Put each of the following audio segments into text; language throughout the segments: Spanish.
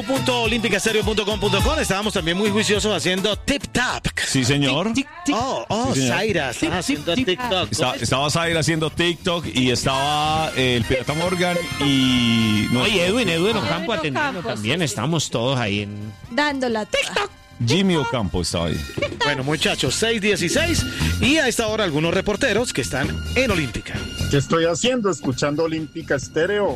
.olimpicastereo.com.co. Estábamos también muy juiciosos haciendo tip-tap. Sí, señor. Sí, señor. Zaira estaba haciendo TikTok. Estaba Zaira haciendo TikTok y estaba el Pirata Morgan y... Oye, Edwin Ocampo atendiendo también. Estamos todos ahí en... Dándola TikTok. Jimmy Ocampo estaba ahí. Bueno, muchachos, 6:16 y a esta hora algunos reporteros que están en Olímpica. ¿Qué estoy haciendo? Escuchando Olímpica Estéreo.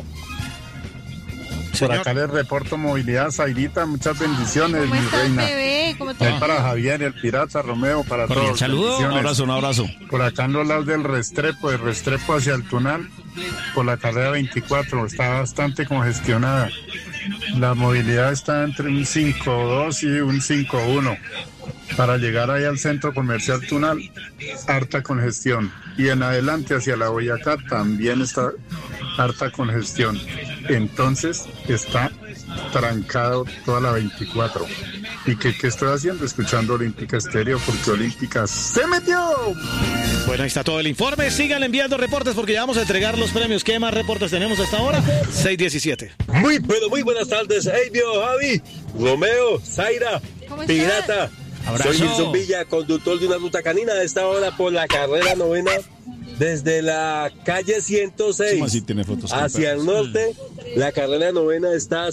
Por acá les reporto movilidad, Zairita, muchas bendiciones, ¿Cómo mi estás, reina. bebé? ¿Cómo te Ahí va? para Javier, el pirata, Romeo, para todos. Un saludo. Un abrazo. Por acá en los lados del Restrepo, de Restrepo hacia el Tunal, por la carrera 24, está bastante congestionada. La movilidad está entre un 5.2 y un 5.1. Para llegar ahí al centro comercial Tunal, harta congestión. Y en adelante hacia la Boyacá también está harta congestión. Entonces está trancado toda la 24. ¿Y qué estoy haciendo? Escuchando Olímpica Estéreo, porque Olímpica se metió. Bueno, ahí está todo el informe. Sigan enviando reportes porque ya vamos a entregar los premios. ¿Qué más reportes tenemos hasta ahora? 6:17. Muy buenas tardes. Hey, viejo Javi, Romeo, Zaira, ¿Cómo estás? Pirata. Abrazo. Soy Wilson Villa, conductor de una ruta canina de esta hora por la carrera 9 desde la calle 106 Sí, tiene fotos con hacia el perros. norte. La carrera 9 está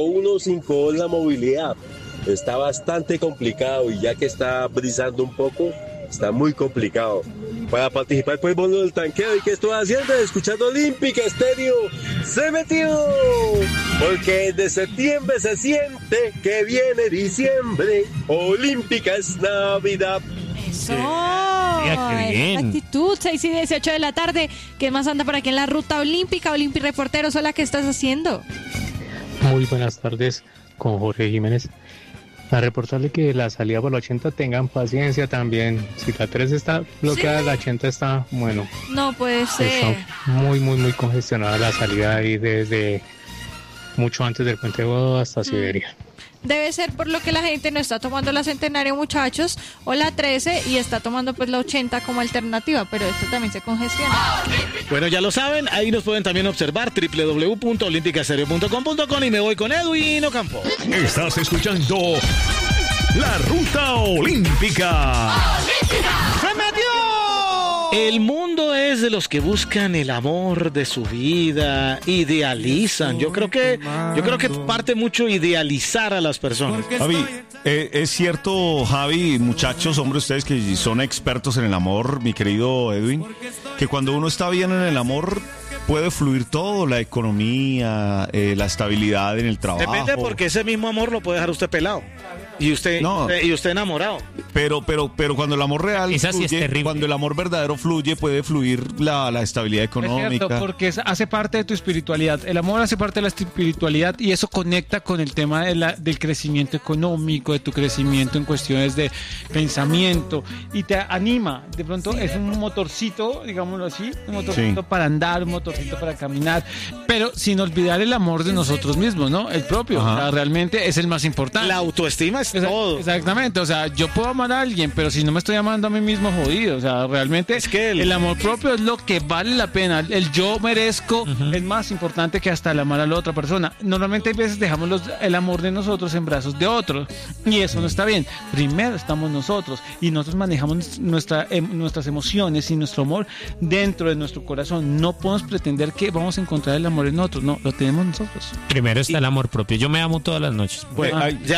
5.1, la movilidad. Está bastante complicado y ya que está brisando un poco, está muy complicado. Para participar por el bono del tanqueo, ¿y qué estoy haciendo? Escuchando Olímpica Estéreo. ¡Se metió! Porque desde septiembre se siente que viene diciembre. Olímpica es Navidad. Eso. Mira, qué bien. Actitud, 6:18 de la tarde. ¿Qué más anda por aquí en la ruta olímpica? Reporteros, hola, ¿qué estás haciendo? Muy buenas tardes con Jorge Jiménez. A reportarle que la salida por la 80 tengan paciencia también. Si la 3 está bloqueada, Sí. la 80 está, bueno, No puede ser. está muy congestionada la salida ahí desde mucho antes del Puente Godó hasta Siberia. Debe ser por lo que la gente no está tomando la Centenario, muchachos, o la 13 y está tomando pues la 80 como alternativa, pero esto también se congestiona. Bueno, ya lo saben, ahí nos pueden también observar www.olimpicastereo.com.co y me voy con Edwin Ocampo. Estás escuchando La Ruta Olímpica. ¡Se metió! El mundo es de los que buscan el amor de su vida, idealizan. Yo creo que parte mucho idealizar a las personas. Javi, es cierto, Javi, muchachos, hombres, ustedes que son expertos en el amor, mi querido Edwin, que cuando uno está bien en el amor puede fluir todo, la economía, la estabilidad en el trabajo. Depende porque ese mismo amor lo puede dejar usted pelado. Y usted enamorado. Pero cuando el amor real Esa sí es fluye, terrible. cuando el amor verdadero fluye, puede fluir la estabilidad Es económica. cierto, porque hace parte de tu espiritualidad. El amor hace parte de la espiritualidad y eso conecta con el tema del crecimiento económico, de tu crecimiento en cuestiones de pensamiento y te anima. De pronto es un motorcito, digámoslo así, un motorcito para andar, un motorcito para caminar, pero sin olvidar el amor de nosotros mismos, ¿no? El propio. Ajá. O sea, realmente es el más importante. La autoestima es todo. Exactamente, o sea, yo puedo amar a alguien, pero si no me estoy amando a mí mismo, jodido. O sea, realmente Es que el amor propio es lo que vale la pena. El yo merezco es más importante que hasta el amar a la otra persona. Normalmente hay veces dejamos el amor de nosotros en brazos de otros y eso no está bien. Primero estamos nosotros y nosotros manejamos nuestras emociones y nuestro amor dentro de nuestro corazón. No podemos pretender que vamos a encontrar el amor en otros, no, lo tenemos nosotros. Primero está el amor propio. Yo me amo todas las noches. Bueno,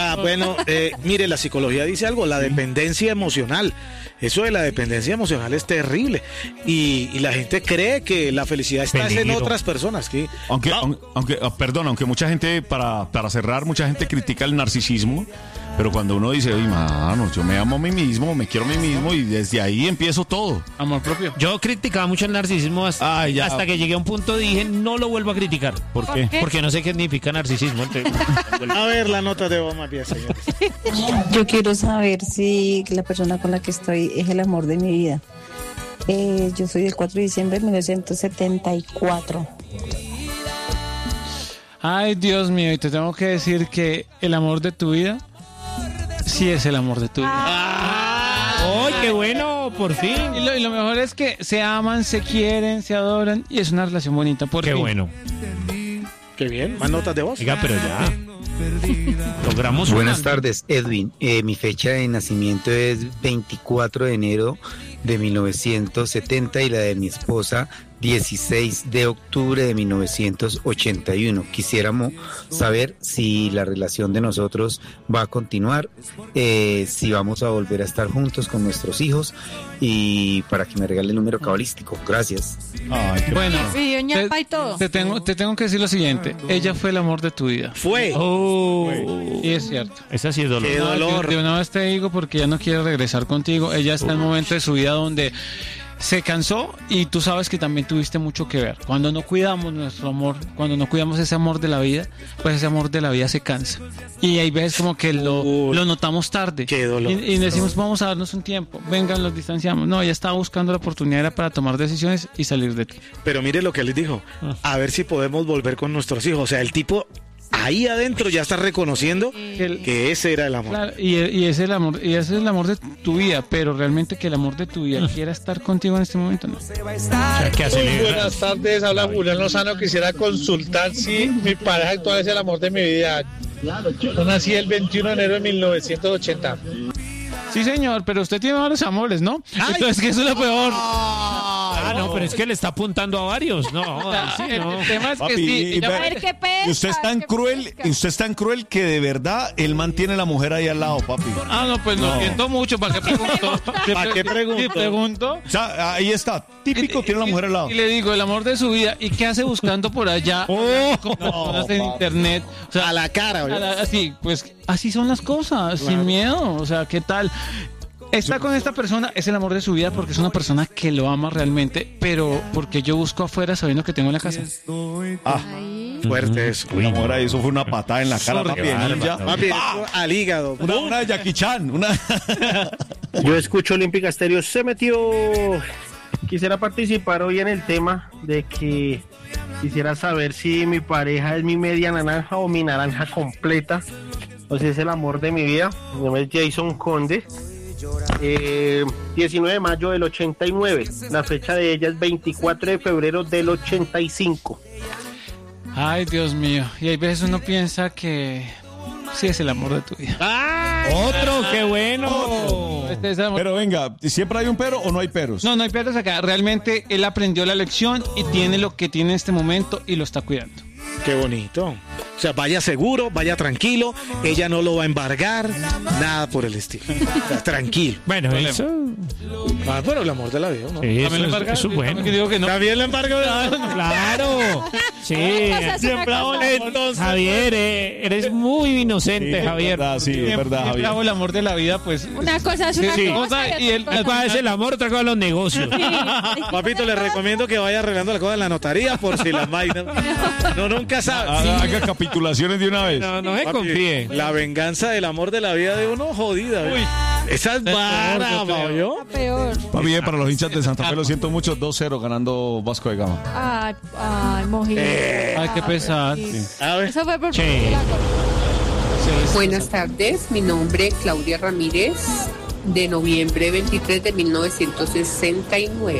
mire, la psicología dice algo, la dependencia emocional. Eso de la dependencia emocional es terrible. Y la gente cree que la felicidad está en Peligro. otras personas. Que, Aunque mucha gente, para cerrar, mucha gente critica el narcisismo, pero cuando uno dice, oye, mano, yo me amo a mí mismo, me quiero a mí mismo y desde ahí empiezo todo. Amor propio. Yo criticaba mucho el narcisismo hasta que llegué a un punto dije, no lo vuelvo a criticar. ¿Por qué? Porque no sé qué significa narcisismo. Entonces, a ver, la nota de Obama, señores. Yo quiero saber si la persona con la que estoy es el amor de mi vida. Yo soy del 4 de diciembre de 1974. Ay, Dios mío, y te tengo que decir que el amor de tu vida sí es el amor de tu vida. ¡ay, qué bueno! Por fin. Y lo mejor es que se aman, se quieren, se adoran y es una relación bonita. Por Qué fin. bueno. Qué bien, más notas de voz. Oiga, pero ya. Logramos Buenas una. tardes, Edwin. Mi fecha de nacimiento es 24 de enero de 1970 y la de mi esposa 16 de octubre de 1981. Quisiéramos saber si la relación de nosotros va a continuar, si vamos a volver a estar juntos con nuestros hijos y para que me regale el número cabalístico. Gracias. Bueno, Pidió ñapa y todo. te tengo que decir lo siguiente. Ella fue el amor de tu vida. Fue. Y es cierto. Esa sí es dolor. Qué dolor. De una vez te digo porque ella no quiere regresar contigo. Ella está en un momento de su vida donde se cansó y tú sabes que también tuviste mucho que ver. Cuando no cuidamos nuestro amor, cuando no cuidamos ese amor de la vida, pues ese amor de la vida se cansa. Y hay veces como que lo notamos tarde. Qué dolor. Y decimos, vamos a darnos un tiempo. Vengan, los distanciamos. No, ella estaba buscando la oportunidad era para tomar decisiones y salir de ti. Pero mire lo que les dijo. A ver si podemos volver con nuestros hijos. O sea, el tipo ahí adentro ya está reconociendo que ese era el amor. Claro, y es el amor, y ese es el amor de tu vida, pero realmente que el amor de tu vida quiera estar contigo en este momento, no. Muy buenas tardes, habla Julián Lozano. Quisiera consultar si mi pareja actual es el amor de mi vida. Yo nací el 21 de enero de 1980. Sí, señor, pero usted tiene varios amores, ¿no? Entonces, que eso es lo peor. No, pero es que le está apuntando a varios. No, sí, no. El tema es que Papi, sí. A ver qué pesca. Y usted es tan cruel, que de verdad él mantiene a la mujer ahí al lado, papi. No, pues lo siento mucho. ¿Para qué pregunto? ¿Para qué pregunto? Sí, pregunto. O sea, ahí está, típico, tiene la mujer al lado. Y le digo, el amor de su vida. ¿Y qué hace buscando por allá? Con personas en internet. O sea, A la cara, oye. así, pues así son las cosas, sin miedo. O sea, ¿qué tal? Está con esta persona, es el amor de su vida porque es una persona que lo ama realmente, pero porque yo busco afuera sabiendo que tengo en la casa. Fuerte eso. Uy, amor, eso fue una patada en la cara, Sorry, papi, de ninja. Papi, al hígado. Una de Jackie Chan, Yo escucho Olímpica Estéreo, se metió. Quisiera participar hoy en el tema de que quisiera saber si mi pareja es mi media naranja o mi naranja completa, o si es el amor de mi vida. Mi nombre es Jason Conde. 19 de mayo del 89. La fecha de ella es 24 de febrero del 85. Ay, Dios mío. Y hay veces uno piensa que sí es el amor de tu vida. ¡Otro! ¡Qué bueno! Este es el amor. Pero venga, ¿siempre hay un pero o no hay peros? No hay peros acá. Realmente él aprendió la lección y tiene lo que tiene en este momento y lo está cuidando. Qué bonito. O sea, vaya seguro, vaya tranquilo. Ella no lo va a embargar, nada por el estilo. O sea, tranquilo. Bueno, eso... Pero el amor de la vida, ¿no? Sí, También lo embarga. eso es bueno. También digo que no. También lo embargo. Claro. Sí. Siempre hago entonces. Javier, eres muy inocente, Javier. Sí, es verdad, Siempre Javier. hago el amor de la vida, pues. Una cosa es una Sí. cosa Y él- otra Una cosa es el amor, otra cosa los negocios. Papito, le recomiendo que vaya arreglando la cosa en la notaría por si las vainas. No, nunca sabe. Haga capitulaciones de una vez. No se Papi, confíe. La venganza del amor de la vida de uno, jodida. Esa es vara, ¿yo? peor. Papi, para los hinchas de Santa Fe, lo siento mucho, 2-0 ganando Vasco de Gama. Ay, mojito. Ay, qué pesar. A ver. Eso fue por Che. Buenas tardes, mi nombre es Claudia Ramírez, de noviembre 23 de 1969.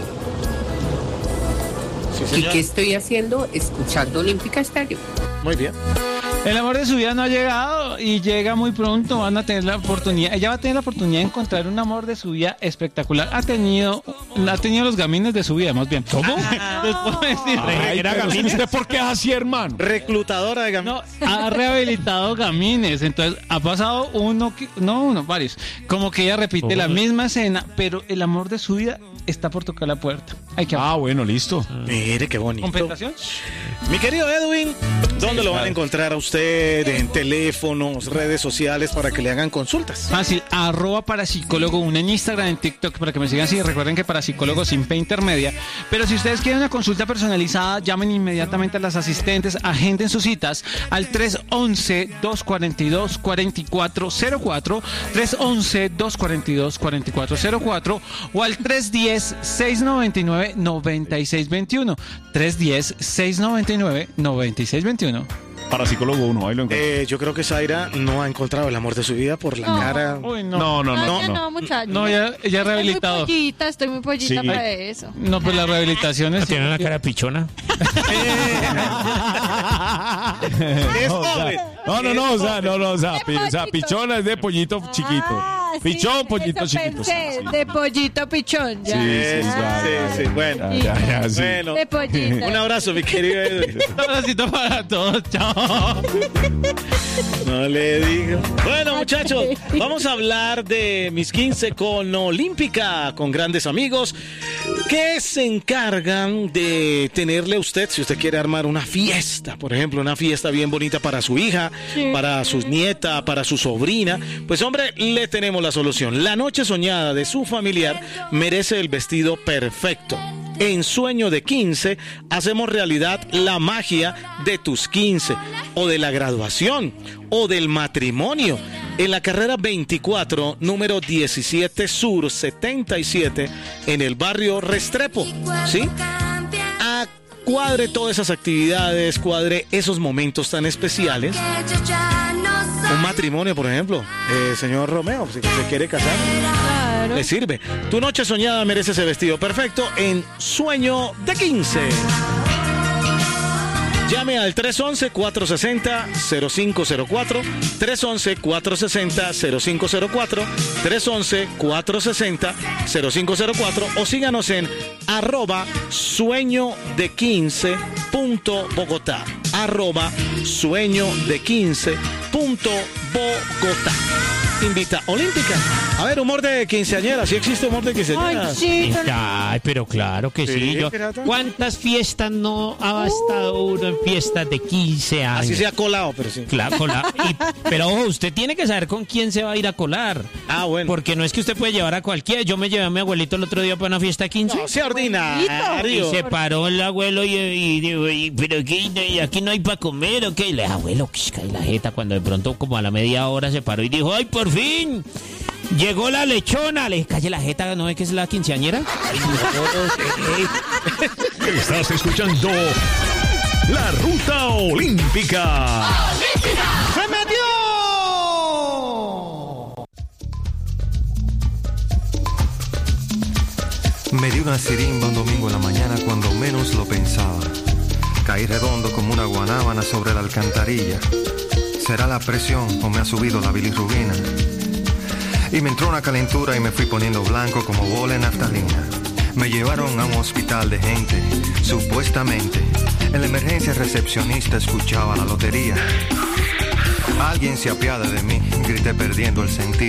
¿Y qué estoy haciendo? Escuchando Olímpica Estéreo. Muy bien. El amor de su vida no ha llegado y llega muy pronto. Van a tener la oportunidad. Ella va a tener la oportunidad de encontrar un amor de su vida espectacular. Ha tenido los gamines de su vida, más bien. ¿Cómo? Era gamín. ¿Usted por qué es así, hermano? Reclutadora de gamines. No, ha rehabilitado gamines. Entonces ha pasado varios. Como que ella repite la misma escena, pero el amor de su vida está por tocar la puerta. Hay que bueno, listo. Mire, qué bonito. ¿Compensación? Mi querido Edwin, ¿dónde lo van a encontrar a usted? En teléfonos, redes sociales, para que le hagan consultas. Fácil, @parapsicólogo, una en Instagram, en TikTok, para que me sigan así. Recuerden que Parapsicólogo sin P intermedia. Pero si ustedes quieren una consulta personalizada, llamen inmediatamente a las asistentes, agenden sus citas al 311-242-4404, 311-242-4404 o al 310-699-9621, 310-699-9621. Parapsicólogo 1, ahí lo encuentro. Yo creo que Zaira no ha encontrado el amor de su vida por la cara. Uy, No, No, muchachos. No, ella es rehabilitado. Estoy muy pollita Sí. para eso. No, pues la rehabilitación es... Tiene una cara pichona. Es joven. O sea, pichona es de pollito chiquito. Pichón, pollito Eso chiquito. pensé, de pollito pichón. Ya. Sí, bueno. Ya, sí. Bueno, De pollito. un abrazo, mi querido Edwin. Un abracito para todos, chao. No le digo. Bueno, muchachos, vamos a hablar de mis 15 con Olímpica, con grandes amigos que se encargan de tenerle a usted, si usted quiere armar una fiesta, por ejemplo, una fiesta bien bonita para su hija, para su nieta, para su sobrina. Pues hombre, le tenemos la solución. La noche soñada de su familiar merece el vestido perfecto. En Sueño de 15 hacemos realidad la magia de tus 15 o de la graduación o del matrimonio. En la carrera 24, número 17 Sur 77, en el barrio Restrepo, ¿sí? Cuadre todas esas actividades, cuadre esos momentos tan especiales. Un matrimonio, por ejemplo, señor Romeo, si se quiere casar, le sirve. Tu noche soñada merece ese vestido perfecto en Sueño de 15. Llame al 311-460-0504, 311-460-0504, 311-460-0504 o síganos en @sueñode15.bogotá, @sueñode15.bogotá. Invita Olímpica. A ver, humor de quinceañera. ¿Sí existe humor de quinceañera? Ay, pero claro que sí. ¿Cuántas fiestas no ha estado uno en fiestas de 15 años? Así se ha colado, pero sí. Claro, colado. Pero ojo, usted tiene que saber con quién se va a ir a colar. Ah, bueno. Porque no es que usted puede llevar a cualquiera. Yo me llevé a mi abuelito el otro día para una fiesta de 15. No, sea ordinario. Y se paró el abuelo y pero ¿qué? ¿Aquí no hay para comer o qué? Y le dije, abuelo, que cae la jeta, cuando de pronto como a la media hora se paró y dijo, ¡ay, por fin! Llegó la lechona. Le dije, calle la jeta, ¿no ve que es la quinceañera? Estás escuchando La Ruta Olímpica. ¡Se metió! Me dio una sirimba un domingo en la mañana cuando menos lo pensaba. Caí redondo como una guanábana sobre la alcantarilla. ¿Será la presión o me ha subido la bilirrubina? Y me entró una calentura y me fui poniendo blanco como bola de naftalina. Me llevaron a un hospital de gente, supuestamente. En la emergencia recepcionista escuchaba la lotería. Alguien se apiada de mí, grité perdiendo el sentido.